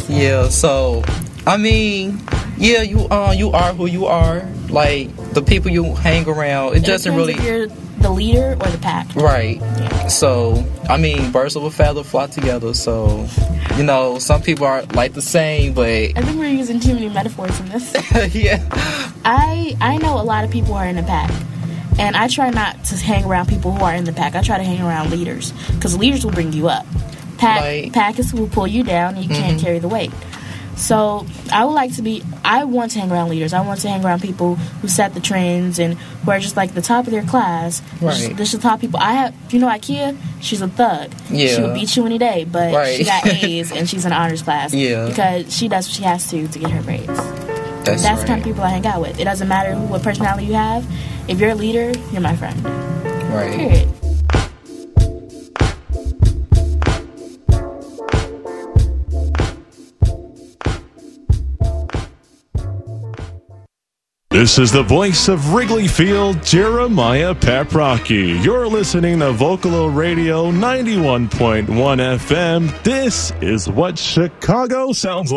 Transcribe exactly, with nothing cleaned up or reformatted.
Yeah, so I mean, yeah, you uh you are who you are. Like the people you hang around, it, It doesn't depends really if you're the leader or the pack. right. Yeah. So I mean, birds of a feather flock together. So you know, some people are like the same, but I think we're using too many metaphors in this. yeah, I I know a lot of people who are in the pack, and I try not to hang around people who are in the pack. I try to hang around leaders, because leaders will bring you up. Pack Like- packers will pull you down, and you can't Mhm. carry the weight. So I would like to be. I want to hang around leaders. I want to hang around people who set the trends and who are just like the top of their class. Right. This is the top people. I have. You know, IKEA. She's a thug. Yeah. She will beat you any day, but Right. she got A's and she's in honors class. Yeah. Because she does what she has to to get her grades. that's, That's right. the kind of people I hang out with. It doesn't matter who, what personality you have. If you're a leader, you're my friend. Right. Period. This is the voice of Wrigley Field, Jeremiah Paprocki. You're listening to Vocalo Radio ninety-one point one F M. This is what Chicago sounds like.